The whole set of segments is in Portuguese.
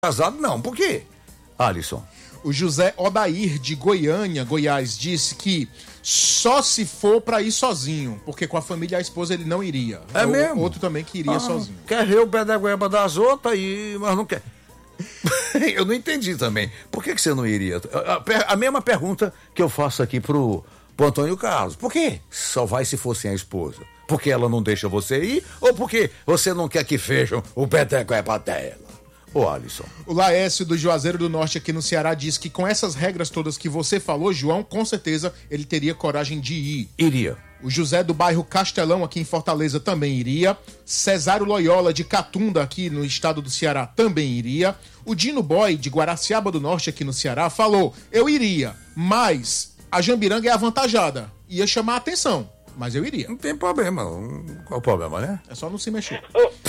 casado não. Por quê, Alisson? O José Odair, de Goiânia, Goiás, disse que só se for pra ir sozinho, porque com a família e a esposa ele não iria. É mesmo? Outro também que iria sozinho. Quer ver o pé da goiaba das outras, mas não quer. Eu não entendi também. Por que você não iria? A mesma pergunta que eu faço aqui pro Antônio Carlos. Por quê? Só vai se for sem a esposa. Porque ela não deixa você ir ou porque você não quer que fecham o pé da goiaba dela? Ô, Alisson. O Laércio do Juazeiro do Norte aqui no Ceará diz que com essas regras todas que você falou, João, com certeza ele teria coragem de ir. Iria. O José do bairro Castelão aqui em Fortaleza também iria. Cesário Loyola de Catunda aqui no estado do Ceará também iria. O Dino Boy de Guaraciaba do Norte aqui no Ceará falou, eu iria, mas a Jambiranga é avantajada. Ia chamar a atenção. Mas eu iria. Não tem problema. Qual o problema, né? É só não se mexer.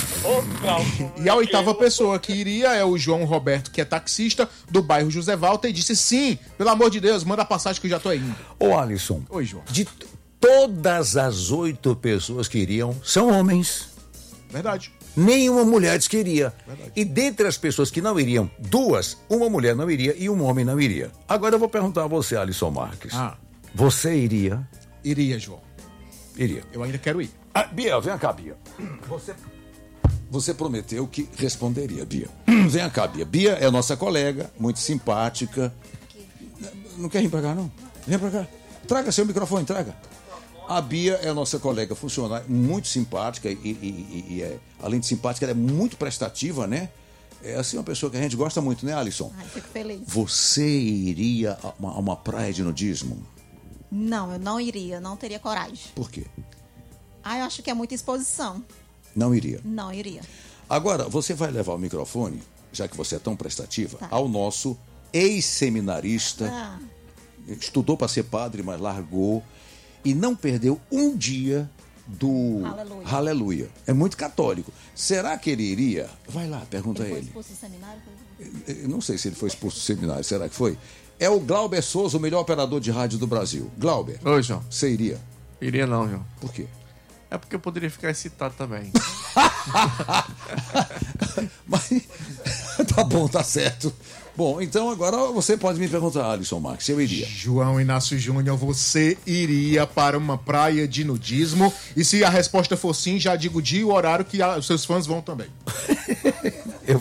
E a oitava pessoa que iria é o João Roberto, que é taxista do bairro José Walter, e disse sim, pelo amor de Deus, manda a passagem que eu já tô indo. Ô, Alisson. Oi, João. De todas as 8 pessoas que iriam, são homens. Verdade. Nenhuma mulher disse que iria. Verdade. E dentre as pessoas que não iriam, 2, uma mulher não iria e um homem não iria. Agora eu vou perguntar a você, Alisson Marques. Você iria? Iria, João. Iria. Eu ainda quero ir. Bia, vem cá, Bia. Você prometeu que responderia, Bia. Vem cá, Bia. Bia é nossa colega, muito simpática. Não quer vir pra cá, não? Vem pra cá. Traga seu microfone, traga. A Bia é nossa colega funcionária, muito simpática e além de simpática, ela é muito prestativa, né? É assim uma pessoa que a gente gosta muito, né, Alisson? Ai, fico feliz. Você iria a uma praia de nudismo? Não, eu não iria, não teria coragem. Por quê? Eu acho que é muita exposição. Não iria? Não iria. Agora, você vai levar o microfone, já que você é tão prestativa, ao nosso ex-seminarista, estudou para ser padre, mas largou, e não perdeu um dia do Aleluia. É muito católico. Será que ele iria? Vai lá, pergunta a ele. Ele foi expulso do seminário? Eu não sei se ele foi expulso do seminário, será que foi? É o Glauber Souza, o melhor operador de rádio do Brasil. Glauber. Oi, João. Você iria? Iria não, João. Por quê? É porque eu poderia ficar excitado também. Mas tá bom, tá certo. Bom, então agora você pode me perguntar, Alisson Marques, se eu iria. João Inácio Júnior, você iria para uma praia de nudismo? E se a resposta for sim, já digo o dia e o horário que os seus fãs vão também. Eu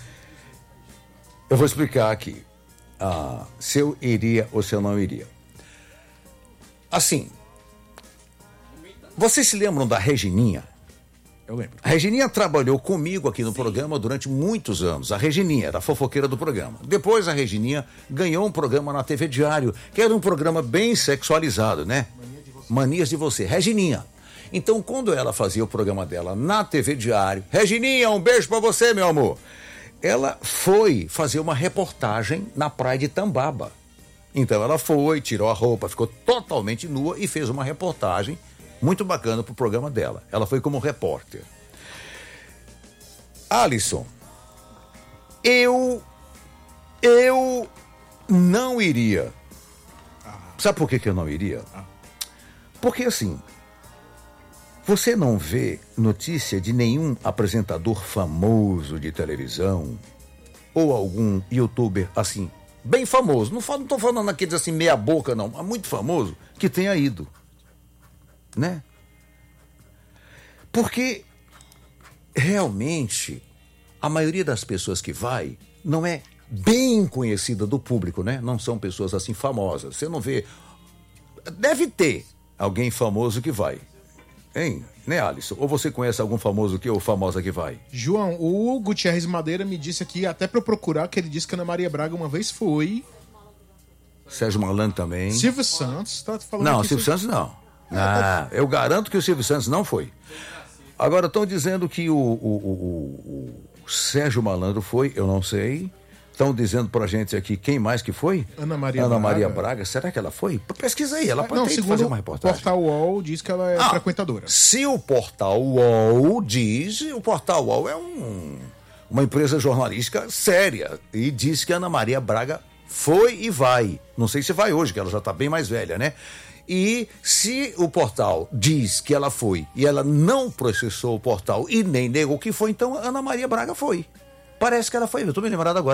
vou explicar aqui. Se eu iria ou se eu não iria. Assim, vocês se lembram da Regininha? Eu lembro. A Regininha trabalhou comigo aqui no programa durante muitos anos. A Regininha era a fofoqueira do programa. Depois a Regininha ganhou um programa na TV Diário, que era um programa bem sexualizado, né? Manias de Você. Regininha. Então, quando ela fazia o programa dela na TV Diário, Regininha, um beijo pra você, meu amor. Ela foi fazer uma reportagem na praia de Tambaba. Então ela foi, tirou a roupa, ficou totalmente nua e fez uma reportagem muito bacana pro programa dela. Ela foi como repórter. Alisson, eu não iria. Sabe por que eu não iria? Porque assim, você não vê notícia de nenhum apresentador famoso de televisão ou algum youtuber assim, bem famoso. Não estou falando aqueles assim meia boca não, mas muito famoso que tenha ido, né? Porque realmente a maioria das pessoas que vai não é bem conhecida do público, né? Não são pessoas assim famosas. Você não vê. Deve ter alguém famoso que vai. Hein, né, Alisson? Ou você conhece algum famoso ou famosa que vai? João, o Gutierrez Madeira me disse aqui, até pra eu procurar, que ele disse que a Ana Maria Braga uma vez foi. Sérgio Malandro também. Silvio Santos, tá falando não, aqui, Silvio Santos não. Eu garanto que o Silvio Santos não foi. Agora, estão dizendo que o Sérgio Malandro foi, eu não sei. Estão dizendo pra gente aqui quem mais que foi? Ana Maria Braga. Será que ela foi? Pesquisa aí, ela pode não, ter que segundo fazer uma reportagem. O Portal UOL diz que ela é frequentadora. Se o Portal UOL diz, o Portal UOL é uma empresa jornalística séria e diz que a Ana Maria Braga foi e vai. Não sei se vai hoje, que ela já está bem mais velha, né? E se o portal diz que ela foi e ela não processou o portal e nem negou que foi, então a Ana Maria Braga foi. Parece que ela foi, eu tô me lembrado agora.